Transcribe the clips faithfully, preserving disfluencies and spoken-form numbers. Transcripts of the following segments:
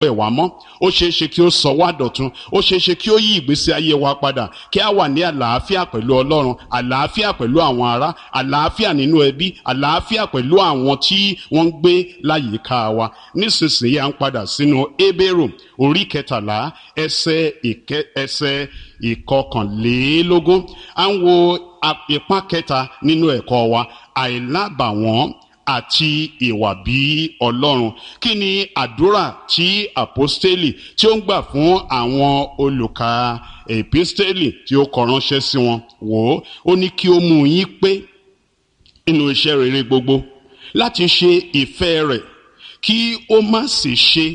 pẹ̀ wá mọ́, ó ṣeé ṣe kí ó sọ wá dọ̀tun, ó ṣeé ṣe kí ó yí ìgbésí ayé wa padà, kí a wà ní àlàáfíà pẹ̀lú Ọlọ́run, àlàáfíà pẹ̀lú àwọn ará, àlàáfíà nínú ẹbí, àlàáfíà pẹ̀lú àwọn tí wọ́n ń gbé láyìíká wa. Nísinsìnyí à ń padà sínú Hébérù orí kẹtàlá ẹsẹ̀ ìkẹ ẹsẹ̀ ìkọkànlélógún. À ń wo ipá kẹta nínú ẹ̀kọ́ wa, àìlábàwọ́n àti ìwà bí Ọlọ́run. Kí ni àdúrà tí àpọ́stélì tí ó ń gbà fún àwọn olùkà èpístélì tí ó kọ ránṣẹ́ sí wọn? Wò ó, ó ní kí ó mú yín pé nínú iṣẹ́ rere gbogbo, láti ṣe ìfẹ́ rẹ̀, kí ó má sì ṣe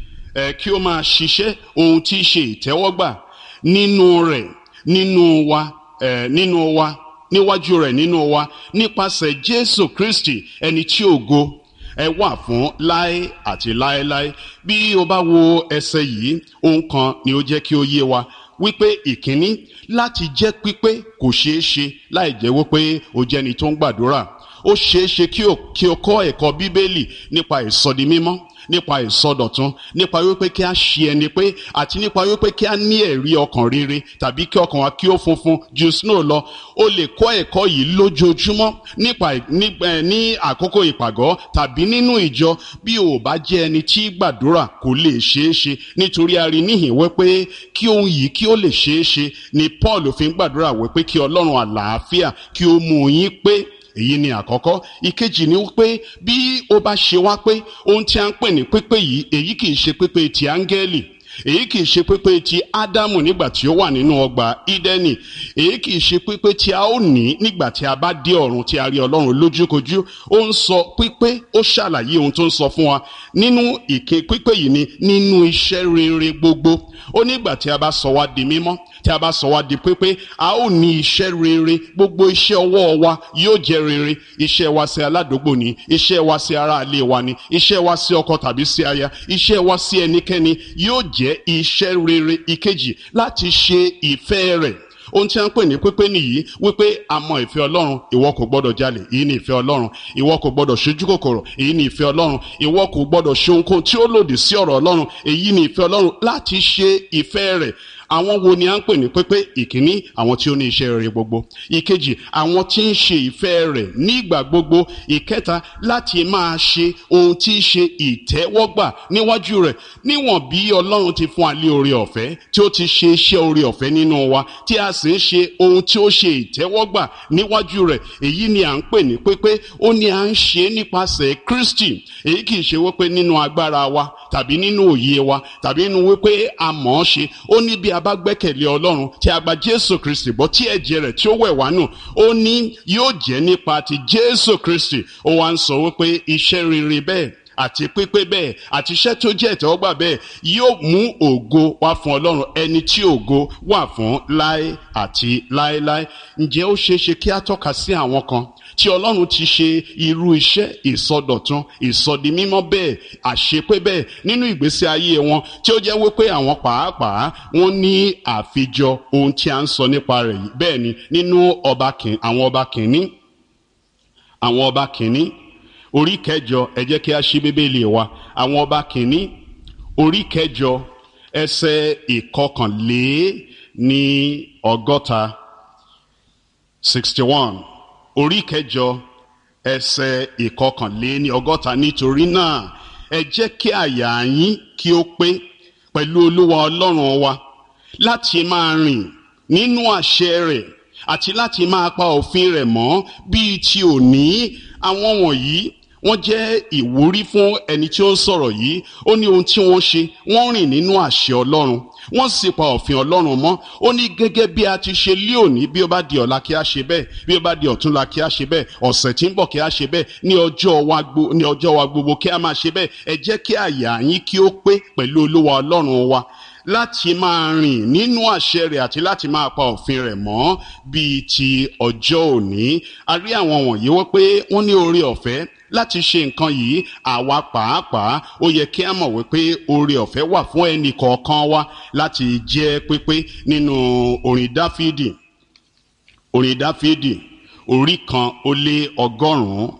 ẹ̀ kí ó máa ṣiṣẹ́ ohun tí í ṣe ìtẹ́wọ́gbà nínú rẹ̀ nínú wa ẹ̀ nínú wa níwájú rẹ̀ nínú wa nípasẹ̀ Jésù Kristi, ẹni tí ògo ẹ wà fún láé àti láéláé. Bí o bá wo ẹsẹ̀ yìí, ohun kan ni ó jẹ́ kí ó yé wa, wípé ìkíní, láti jẹ́ pípé kò ṣeé ṣe láì jẹ́ wípé o jẹ́ni tó ń gbàdúrà. Ó ṣeé ṣe kí o kí o kọ́ ẹ̀kọ́ Bíbélì nípa ìsọdi mímọ́, nípa ìsọdọ̀tun, nípa wípé kí a ṣe ẹni pé, àti nípa wípé kí a ní ẹ̀rí ọkàn rere, tàbí kí ọkàn wa kí ó funfun ju snow lọ. O lè kọ́ ẹ̀kọ́ yìí lójoojúmọ́ nípa ní àkókò ìpàgọ́ tàbí nínú ìjọ. Bí o bá jẹ́ ẹni tí gbàdúrà, kò lè ṣeé ṣe, nítorí a rí níhìn wípé kí ohun yìí kí ó lè ṣeé ṣe ni Paul fi ń gbàdúrà wípé kí Ọlọ́run àlàáfíà kí ó mú yín pé. Èyí ni àkọ́kọ́. Ìkejì ni wípé bí ó bá ṣe wá pé ohun tí a ń pè ní pípé yìí, èyí kìí ṣe pípé ti áńgẹ́lì, èyí kìí ṣe pípé ti Ádámù nígbà tí ó wà nínú ọgbà Ídẹ́nì, èyí kìí ṣe pípé tí a ó ní nígbà tí a bá dé ọ̀run tí a rí Ọlọ́run lójúkojú. Ó ń sọ pípé, ó ṣàlàyé ohun tó ń sọ fún wa nínú ìké pípé yìí ni nínú iṣẹ́ rere gbogbo. Ó nígbà tí a bá sọ wá di mímọ́, tí a bá sọ wá di pípé, a ó ní iṣẹ́ rere. Gbogbo iṣẹ́ ọwọ́ wa yóò jẹ́ rere. Iṣẹ́ wa sí aládùúgbò ni, iṣẹ́ wa sí ará ilé wa ni, iṣẹ́ wa sí ọkọ tàbí sí aya, iṣẹ́ wa sí ẹnikẹ́ni yóò jẹ́ iṣẹ́ rere. Ìkejì, láti ṣe ìfẹ́ rẹ̀. Ohun tí a ń pè ní pípé nìyí, wípé a mọ ìfẹ́ Ọlọ́run, ìwọ kò gbọdọ̀ jalè, èyí ni ìfẹ́ Ọlọ́run. Ìwọ kò gbọdọ̀ ṣojú kòkòrò, èyí ni ìfẹ́ Ọlọ́run. Ìwọ kò gbọdọ̀ ṣe ohunkóhun tí ó lòdì sí ọ̀rọ̀ Ọlọ́run, èyí ni ìfẹ́ Ọlọ́run. Láti ṣe ìfẹ́ rẹ̀. Àwọn wo ni a ń pè ní pípé? Ìkíní, àwọn tí ó ní iṣẹ́ rere gbogbo. Ìkejì, àwọn tí ń ṣe ìfẹ́ rẹ̀ nígbà gbogbo. Ìkẹta, láti máa ṣe ohun tí í ṣe ìtẹ́wọ́gbà níwájú rẹ̀. Níwọ̀n bí Ọlọ́run ti fún wa ní oore ọ̀fẹ́, tí ó ti ṣe iṣẹ́ oore ọ̀fẹ́ nínú wa, tí a sì ń ṣe ohun tí ó ṣe ìtẹ́wọ́gbà níwájú rẹ̀, èyí ni à ń pè ní pípé. Ó ní à ń ṣe nípasẹ̀ Kristi. Èyí kìí ṣe wípé nínú agbára wa tàbí nínú òye wa tàbí nínú wípé a mọ̀ ọ́ ṣe. Ó ní bí a bá gbẹ́kẹ̀lé Ọlọ́run, tí a gba Jésù Kristi gbọ́, tí ẹ̀jẹ̀ rẹ̀ tí ó wẹ̀ wá nù, ó ní yóò jẹ́ nípa ti Jésù Kristi. Ó wá ń sọ wípé iṣẹ́ rere bẹ́ẹ̀ àti pípé bẹ́ẹ̀ àti iṣẹ́ tó jẹ́ ìtẹ́wọ́gbà bẹ́ẹ̀ yóò mú ògo wá fún Ọlọ́run, ẹni tí ògo wà fún láé àti láéláé. Ǹjẹ́ ó ṣeé ṣe kí a tọ́ka sí àwọn kan tí Ọlọ́run ti ṣe irú iṣẹ́ ìsọdọ̀tun, ìsọdi mímọ́ bẹ́ẹ̀, àṣepé bẹ́ẹ̀ nínú ìgbésí ayé wọn, tí ó jẹ́ wípé àwọn pàápàá wọ́n ní àfijọ ohun tí a ń sọ nípa rẹ̀ yìí? Bẹ́ẹ̀ ni nínú ọba kìn àwọn ọba kìíní àwọn ọba kìíní orí kẹjọ, ẹ jẹ́ kí a ṣí Bíbélì wa. Àwọn ọba kìíní orí kẹjọ ẹsẹ̀ ìkọkànlé ní ọgọ́ta sixty one. Orí kẹjọ ẹsẹ̀ ìkọkànlé ní ọgọ́ta. Nítorí náà ẹ jẹ́ kí àyà yín kí ó pé pẹ̀lú Olúwa Ọlọ́run wa, láti máa rìn nínú àṣẹ rẹ̀ àti láti máa pa òfin rẹ̀ mọ́ bíi ti òní. Àwọn wọ̀nyí wọ́n jẹ́ ìwúrí fún ẹni tí ó ń sọ̀rọ̀ yìí. Ó ní ohun tí wọ́n ṣe, wọ́n rìn nínú àṣẹ Ọlọ́run, wọ́n sì pa òfin Ọlọ́run mọ́. Ó ní gẹ́gẹ́ bí a ti ṣe lé òní, bí ó bá di ọ̀la kí a ṣe bẹ́ẹ̀, bí ó bá di ọ̀túnla kí a ṣe bẹ́ẹ̀, ọ̀sẹ̀ tí ń bọ̀ kí a ṣe bẹ́ẹ̀, ní ọjọ́ wa gbogbo ní ọjọ́ wa gbogbo kí a máa ṣe bẹ́ẹ̀. Ẹ jẹ́ kí àyà yín kí ó pé pẹ̀lú Olúwa Ọlọ́run wa, láti máa rìn nínú àṣẹ rẹ̀ àti láti máa pa òfin rẹ̀ mọ́ bíi ti ọjọ́ òní. A rí àwọn wọ̀nyí wọ́n pé wọ́n ní oore ọ̀fẹ́ láti ṣe nǹkan yìí. Àwa pàápàá ó yẹ kí a mọ̀ wípé oore ọ̀fẹ́ wà fún ẹnì kọ̀ọ̀kan wa láti jẹ́ pípé. Nínú orin Dáfídì, orin Dáfídì orí kan ó lé ọgọ́rùn-ún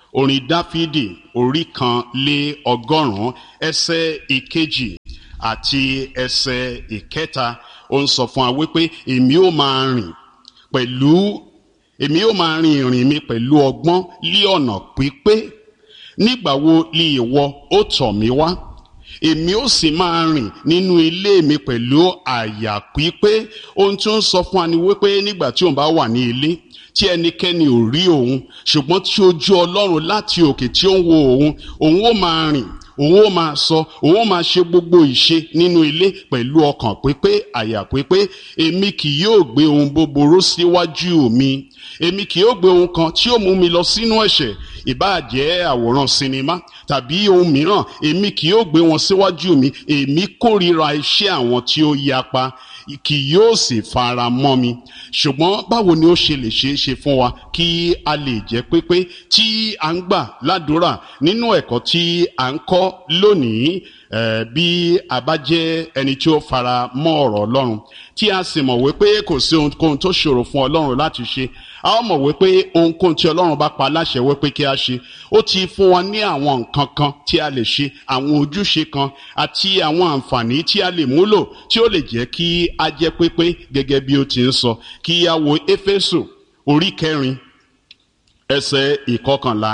orin dáfídì orí kan lé ọgọ́rùn-ún ẹsẹ̀ ìkejì àti ẹsẹ̀ ìkẹta ó ń sọ fún wa wípé èmi ó máa rìn pẹ̀lú èmi ó máa rin ìrìn mi pẹ̀lú ọgbọ́n lí ọ̀nà pípé. Nígbà wo li ìwọ ó tọ̀ mí wá? Èmi ó sì máa rìn nínú ilé mi pẹ̀lú àyà pípé. Ohun tí ó ń sọ fún wa ni wípé nígbà tí òun bá wà ní ilé tí ẹnikẹ́ni ò rí òun ṣùgbọ́n tí ojú Ọlọ́run láti òkè tí ó ń wo òun, òun ó máa rìn, òun ó máa sọ, òun ó máa ṣe gbogbo ìṣe nínú ilé pẹ̀lú ọkàn pípé, àyà pípé. Èmi kì yóò gbé ohun búburú síwájú mi. Èmi kì yóò gbé ohun kan tí ó mú mi lọ sínú ẹ̀ṣẹ̀, ìbáà jẹ́ àwòrán sinimá tàbí ohun mìíràn. Èmi kì yóò gbé wọn síwájú mi. Èmi kórìíra iṣẹ́ àwọn tí ó yapa, kì yóò sì fara mọ́ mi. Ṣùgbọ́n báwo ni ó ṣe lè ṣeé ṣe fún wa kí a lè jẹ́ pípé tí à ń gbà ládùúrà nínú ẹ̀kọ́ tí à ń kọ́ lónìí? Eh, bí a bá jẹ́ ẹni tí ó fara mọ́ ọ̀rọ̀ Ọlọ́run tí a sì mọ̀ wípé kò sí ohunkóhun tó ṣòro fún Ọlọ́run láti ṣe, a ó mọ̀ wípé ohunkóhun tí Ọlọ́run bá pa láṣẹ wípé kí a ṣe, ó ti fún wa ní àwọn nǹkan kan tí a lè ṣe, àwọn ojúṣe kan àti àwọn àǹfààní tí a lè múlò tí ó lè jẹ́ kí a jẹ́ pípé gẹ́gẹ́ bí ó ti ń sọ. Kí a wo Éfésù orí kẹrin ẹsẹ̀ ìkọkànlá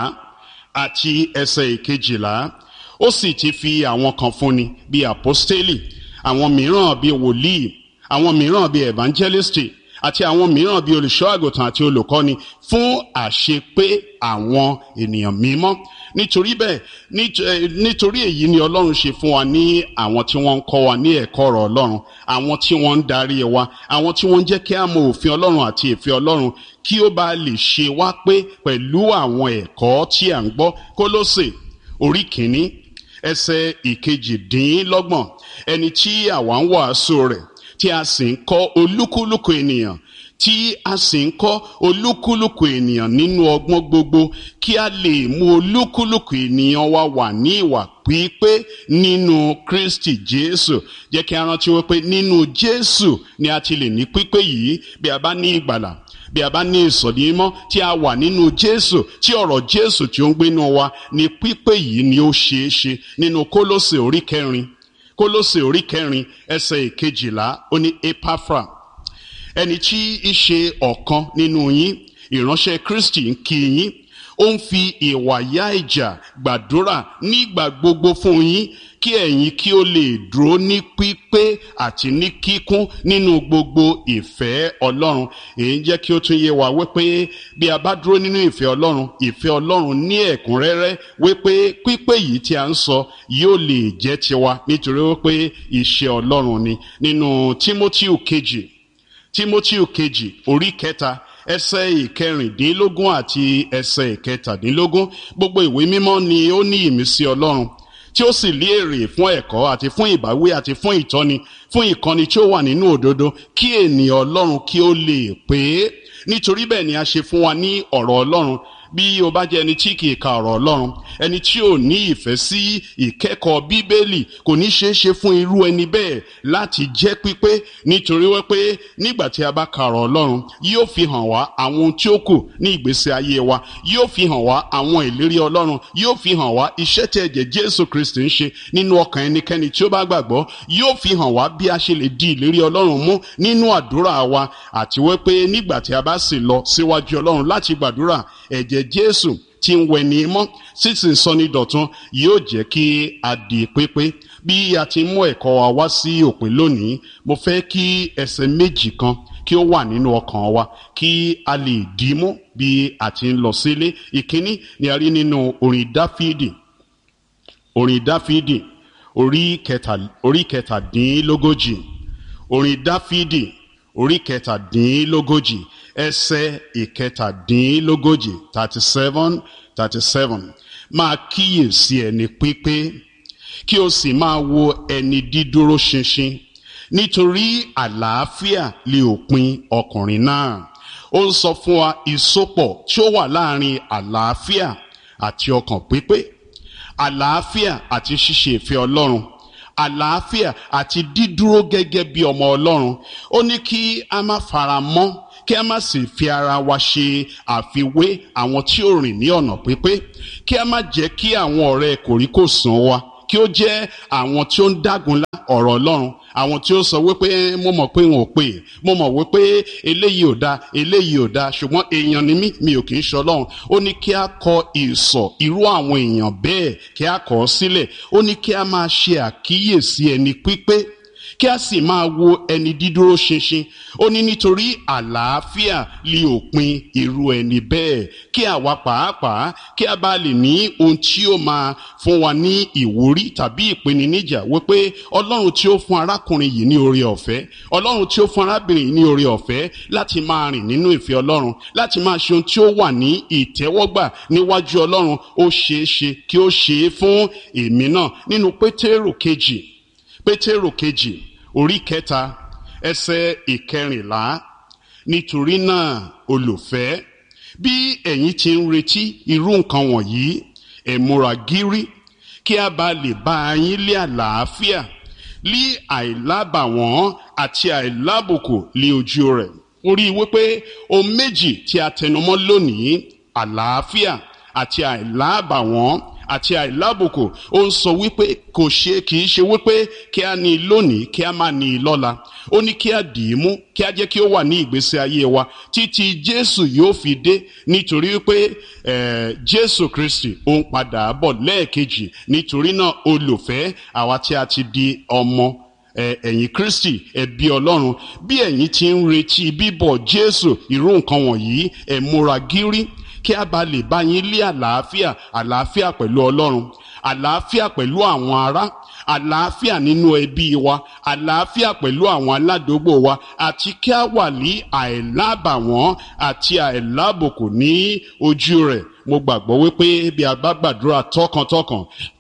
àti ẹsẹ̀ ìkejìlá. Ó sì ti fi àwọn kan fúnni bí àpọ́stélì, àwọn mìíràn bí wòlíì, àwọn mìíràn bí evangelisti àti àwọn mìíràn bí olùṣọ́ àgùntàn àti olùkọ́ni fún àṣepé àwọn ènìyàn mímọ́. Nítorí bẹ́ẹ̀, nítorí èyí ni Ọlọ́run ṣe fún wa ní àwọn tí wọ́n ń kọ́ wa ní ẹ̀kọ́ ọ̀rọ̀ Ọlọ́run, àwọn tí wọ́n ń darí wa, àwọn tí wọ́n ń jẹ́ kí a mọ òfin Ọlọ́run àti ìfẹ́ Ọlọ́run kí ó bá lè ṣe wá pé pẹ̀lú àwọn ẹ̀kọ́ tí à ń gbọ́. Kólósè orí kìíní ẹsẹ̀ ìkejìdínlọ́gbọ̀n. Ẹni tí àwa ń wàásù rẹ̀ tí a sì ń kọ́ olúkúlùkù ènìyàn tí a sì ń kọ́ olúkúlùkù ènìyàn nínú ọgbọ́n gbogbo kí a lè mú olúkúlùkù ènìyàn wa wà ní ìwà pípé nínú Kristi Jésù. Jẹ́ kí a rántí wípé nínú Jésù ni a ti lè ní pípé yìí. Bí a bá ní ìgbàlà, bí a bá ní ìsọ̀dí mímọ́ tí a wà nínú Jésù, tí ọ̀rọ̀ Jésù tí ó ń gbénú wa, ni pípé yìí ni ó ṣeé ṣe. Nínú Kólósè orí kẹrin Kólósè orí kẹrin ẹsẹ̀ ìkejìlá ó ní Epafra, ẹni tí í ṣe ọ̀kan nínú yín, ìránṣẹ́ Kristi, ń kí yín. Ó ń fi ìwà yá ìjà gbàdúrà nígbà gbogbo fún yín kí ẹ̀yin kí ó lè dúró ní pípé àti ní kíkún nínú gbogbo ìfẹ́ Ọlọ́run. Èyí ń jẹ́ kí ó tún yé wa wípé bí a bá dúró nínú ìfẹ́ Ọlọ́run, ìfẹ́ Ọlọ́run ní ẹ̀kúnrẹ́rẹ́, wípé pípé yìí tí a ń sọ yóò lè jẹ́ tiwa nítorí wípé iṣẹ́ Ọlọ́run ni. Nínú Tímótíù kejì Tímótíù kejì orí kẹta ẹsẹ̀ ìkẹrìndínlógún àti ẹsẹ̀ ìkẹtàdínlógún. Gbogbo ìwé mímọ́ ni ó ní ìmísí Ọlọ́run tí ó sì lé èrè fún ẹ̀kọ́ àti fún ìbáwí àti fún ìtọ́ni, fún ìkọ́ni tí ó wà nínú òdodo, kí ènìyàn Ọlọ́run kí ó lè pé. Nítorí bẹ́ẹ̀ ni a ṣe fún wa ní ọ̀rọ̀ Ọlọ́run. Bí o bá jẹ́ ẹni tí kì í ka ọ̀rọ̀ Ọlọ́run, ẹni tí ò ní ìfẹ́ sí ìkẹ́kọ̀ọ́ Bíbélì, kò ní ṣeé ṣe fún irú ẹni bẹ́ẹ̀ láti jẹ́ pípé. Nítorí wípé nígbà tí a bá ka ọ̀rọ̀ Ọlọ́run, yóò fi hàn wá àwọn ohun tí ó kù ní ìgbésí ayé wa, yóò fi hàn wá àwọn ìlérí Ọlọ́run, yóò fi hàn wá iṣẹ́ tí ẹ̀jẹ̀ Jésù Kristi ń ṣe nínú ọkàn ẹnikẹ́ni tí ó bá gbàgbọ́, yóò fi hàn wá bí a ṣe lè di ìlérí Ọlọ́run mú nínú àdúrà wa, àti wípé nígbà tí a bá sì lọ síwájú Ọlọ́run láti gbàdúrà, ẹ̀jẹ̀ Jésù tí ń wẹ ní mọ́ sísìn sọni dọ̀tun yóò jẹ́ kí a di pípé. Bí a ti mú ẹ̀kọ́ wa wá sí òpin lónìí, mo fẹ́ kí ẹsẹ̀ méjì kan kí ó wà nínú ọkàn wa kí a lè dì mú bí a ti ń lọ sílé. Ìkíní ni a rí nínú orin Dáfídì orin Dáfídì orí kẹta orí kẹtàdínlógójì orin Dáfídì orí kẹtàdínlógójì ẹsẹ̀ ìkẹtàdínlógójì thirty seven thirty seven. Máa kíyèsí ẹni pípé kí o sì máa wo ẹni dídúró ṣinṣin, nítorí àlàáfíà lè òpin ọkùnrin náà. Ó ń sọ fún wa ìsopọ̀ tí ó wà láàrin àlàáfíà àti ọkàn pípé, àlàáfíà àti ṣíṣe ìfẹ́ Ọlọ́run, àlàáfíà àti dídúró gẹ́gẹ́ bí ọmọ Ọlọ́run. Ó ní kí a má fara mọ́ kí a má sì fi ara wa ṣe àfiwé àwọn tí ó rìn ní ọ̀nà pípé, kí a má jẹ́ kí àwọn ọ̀rẹ́ kòríkòsùn wa kí ó jẹ́ àwọn tí ó ń dágunlá ọ̀rọ̀ Ọlọ́run, àwọn tí ó sọ wípé mo mọ̀ pé wọn ò pè, mo mọ̀ wípé eléyìí ò da eléyìí ò da ṣùgbọ́n èèyàn ni mí, mi ò kì í ṣe Ọlọ́run. Ó ní kí a kọ ìsọ̀ irú àwọn èèyàn bẹ́ẹ̀ kí a kọ̀ ọ́ sílẹ̀. Ó ní kí a máa ṣe àkíyèsí ẹni pípé, kí a sì máa wo ẹni dídúró ṣinṣin. Ó ní nítorí àlàáfíà lè òpin irú ẹni bẹ́ẹ̀, kí àwa pàápàá kí a bá lè ní ohun tí ó máa fún wa ní ìwúrí tàbí ìpèníjà wípé Ọlọ́run tí ó fún arákùnrin yìí ní oore ọ̀fẹ́, Ọlọ́run tí ó fún arábìnrin yìí ní oore ọ̀fẹ́ láti máa rìn nínú ìfẹ́ Ọlọ́run, láti máa ṣe ohun tí ó wà ní ìtẹ́wọ́gbà níwájú Ọlọ́run, ó ṣeé ṣe kí ó ṣe é fún èmi náà. Nínú Pétérù kejì Pétérù kejì orí kẹta ẹsẹ̀ ìkẹrìnlá, nítorí náà olùfẹ́, bí ẹ̀yin ti ń retí irú nǹkan wọ̀nyí, ẹ múra gírí kí a bá lè bá yín lé àlàáfíà, lé àìlábàwọ́n àti àìlábùkù lé ojú rẹ̀. Ó rí wípé ohun méjì tí a tẹnumọ́ lónìí, àlàáfíà àti àìlábàwọ́n àti àìlábùkù, ó ń sọ wípé kò ṣe kì í ṣe wípé kí a ní lónìí kí a má ní lọ́la. Ó ní kí a dì í mú, kí a jẹ́ kí ó wà ní ìgbésí ayé wa títí Jésù yóò fi dé, nítorí wípé eh, Jésù Kristi ó ń padà bọ̀ lẹ́ẹ̀kejì. Nítorí náà olùfẹ́, àwa tí a ti di ọmọ ẹ̀yin Kristi, ẹbí Ọlọ́run, bí ẹ̀yin ti ń retí bíbọ̀ Jésù irú nǹkan wọ̀nyí, ẹ múra gírí kí a bá lè bá yín lé àlàáfíà, àlàáfíà pẹ̀lú Ọlọ́run, àlàáfíà pẹ̀lú àwọn ará, àlàáfíà nínú ẹbí wa, àlàáfíà pẹ̀lú àwọn aládùúgbò wa, àti kí a wà ní àìlábàwọ́n àti àìlábùkù ní ojú rẹ̀. Mo gbàgbọ́ wípé bí a bá gbàdúrà tọkàntọkàn,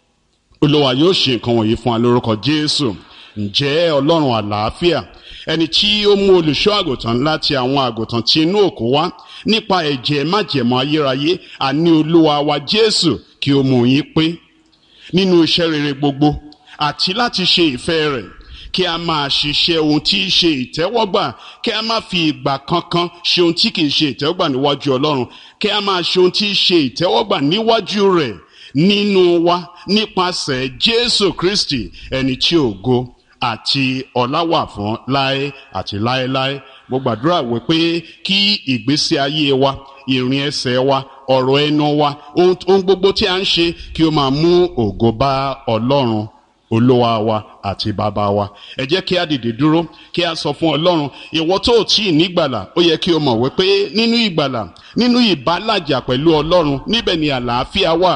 Olúwa yóò ṣe nǹkan wọ̀nyí fún wa lórúkọ Jésù. Ǹjẹ́ Ọlọ́run àlàáfíà, ẹni tí ó mú olùṣọ́ àgùntàn láti àwọn àgùntàn tí inú òkú wá nípa ẹ̀jẹ̀ májẹ̀mú ayérayé, àní Olúwa wa Jésù, kí ó mú yín pé nínú iṣẹ́ rere gbogbo àti láti ṣe ìfẹ́ rẹ̀, kí a máa ṣiṣẹ́ ohun tí í ṣe ìtẹ́wọ́gbà, kí a má fi ìgbà kankan ṣe ohun tí kìí ṣe ìtẹ́wọ́gbà níwájú Ọlọ́run, kí a máa ṣe ohun tí í ṣe ìtẹ́wọ́gbà níwájú rẹ̀ nínú wa nípasẹ̀ Jésù Kristi, ẹni tí ògo àti ọlá wà fún láé àti láéláé. Mo gbàdúrà wípé kí ìgbésí ayé wa, ìrìn ẹsẹ̀ wa, ọ̀rọ̀ ẹnu wa, ohun gbogbo tí a ń ṣe kí ó máa mú ògo bá Ọlọ́run Olúwa wa àti bàbá wa. Ẹ jẹ́ kí a dìde dúró kí a sọ fún Ọlọ́run, ìwọ tó tí ì nígbàlà, ó yẹ kí o mọ̀ wípé nínú ìgbàlà, nínú ìbálàjà pẹ̀lú Ọlọ́run, níbẹ̀ ni àlàáfíà wà.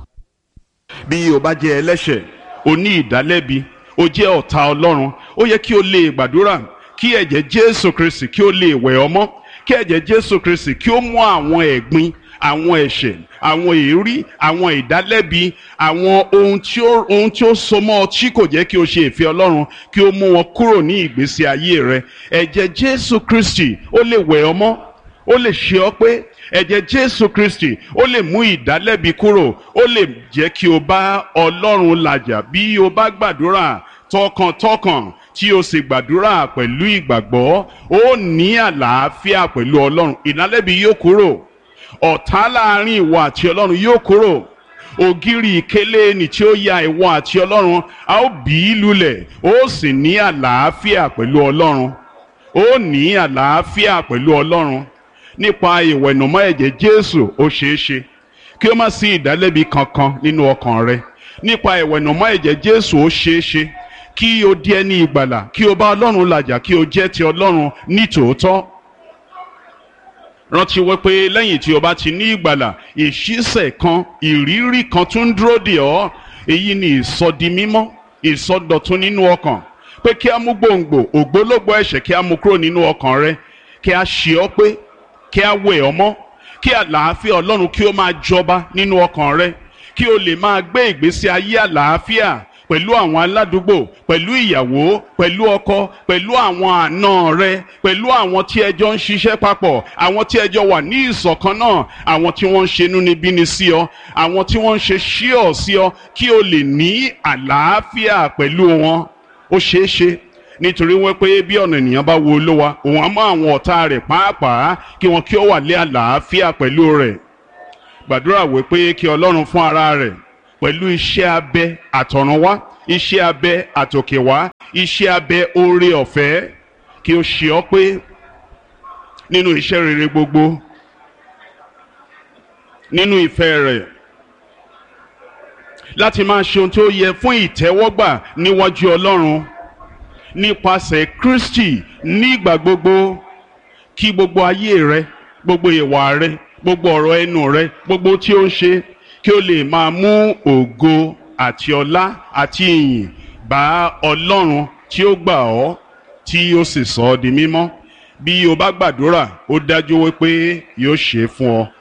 Bí o bá jẹ́ ẹlẹ́ṣẹ̀, o ní ìdálẹ́bi, o jẹ́ ọ̀tá Ọlọ́run, ó yẹ kí o lè gbàdúrà kí ẹ̀jẹ̀ Jésù Kristi kí ó lè wẹ̀ ọ́ mọ́, kí ẹ̀jẹ̀ Jésù Kristi kí ó mú àwọn ẹ̀gbin, àwọn ẹ̀ṣẹ̀, àwọn èérí, àwọn ìdálẹ́bi, àwọn ohun tí ó ohun tí ó so mọ́ ọ tí kò jẹ́ kí o ṣe ìfẹ́ Ọlọ́run, kí ó mú wọn kúrò ní ìgbésí ayé rẹ. Ẹ̀jẹ̀ Jésù Kristi ó lè wẹ̀ ọ́ mọ́, ó lè ṣe ọ́ pé. Ẹ̀jẹ̀ Jésù Kristi ó lè mú ìdálẹ́bi kúrò, ó lè jẹ́ kí o bá Ọlọ́run làjà bí o bá gbàdúrà tọkàntọkàn tí o sì gbàdúrà pẹ̀lú ìgbàgbọ́, ó ní àlàáfíà pẹ̀lú Ọlọ́run. Ìdálẹ́bi yóò kúrò, ọ̀tá láàrin ìwọ àti Ọlọ́run yóò kúrò, ògiri ìkélé ni tí ó ya ìwọ àti Ọlọ́run a ó bì í lulẹ̀, ó sì ní àlàáfíà pẹ̀lú Ọlọ́run, ó ní àlàáfíà pẹ̀lú Ọlọ́run. Nípa ìwẹ̀nùmọ́ ẹ̀jẹ̀ Jésù ó ṣeé ṣe kí ó má sí ìdálẹ́bi kankan nínú ọkàn rẹ. Nípa ìwẹ̀nùmọ́ ẹ̀jẹ̀ Jésù ó ṣeé ṣe kí o di ẹni ìgbàlà, kí o bá Ọlọ́run làjà, kí o jẹ́ ti Ọlọ́run ní tòótọ́. Rántí wípé lẹ́yìn tí o bá ti ní ìgbàlà, ìṣísẹ̀ kan, ìrírí kan tún dúró dè ọ́. Èyí ni ìsọdi mímọ́, ìsọdọ̀tun nínú ọkàn, pé kí a mú gbòǹgbò ògbólógbò ẹ̀ṣẹ̀ kí a mú kúrò nínú ọkàn rẹ, kí a ṣe ọ́ pé, kí a wẹ̀ ọ́ mọ́, kí àlàáfíà Ọlọ́run kí ó máa jọba nínú ọkàn rẹ, kí o lè máa gbé ìgbésí ayé àlàáfíà pẹ̀lú àwọn aládùúgbò, pẹ̀lú ìyàwó, pẹ̀lú ọkọ, pẹ̀lú àwọn àna rẹ, pẹ̀lú àwọn tí ẹjọ́ ń ṣiṣẹ́ papọ̀, àwọn tí ẹjọ́ wà ní ìṣọ̀kan náà, àwọn tí wọ́n ń ṣe inúnibíni sí ọ, àwọn tí wọ́n ń ṣe ṣíọ̀ sí ọ, kí o lè ní àlàáfíà pẹ̀lú wọn. Ó ṣeé ṣe nítorí wípé bí ọ̀nà ènìyàn bá wo Olúwa òun á mú àwọn ọ̀tá rẹ̀ pàápàá kí wọn kí ó wà lé àlàáfíà pẹ̀lú rẹ̀. Gbàdúrà wípé kí Ọlọ́run fún ara rẹ̀ pẹ̀lú iṣẹ́ abẹ àtọ̀runwá, iṣẹ́ abẹ àtòkèwá, iṣẹ́ abẹ oore ọ̀fẹ́, kí ó ṣe ọ́ pé nínú iṣẹ́ rere gbogbo, nínú ìfẹ́ rẹ̀, láti máa ṣe ohun tí ó yẹ fún ìtẹ́wọ́gbà níwájú Ọlọ́run nípasẹ̀ Kristi nígbà gbogbo. Kí gbogbo ayé rẹ, gbogbo ìwà rẹ, gbogbo ọ̀rọ̀ ẹnu rẹ, gbogbo tí ó ń ṣe, kí ó lè máa mú ògo àti ọlá àti ìyìn bá Ọlọ́run tí ó gbà ọ́, tí ó sì sọ ọ́ di mímọ́. Bí o bá gbàdúrà, ó dájú wípé yóò ṣe é fún ọ.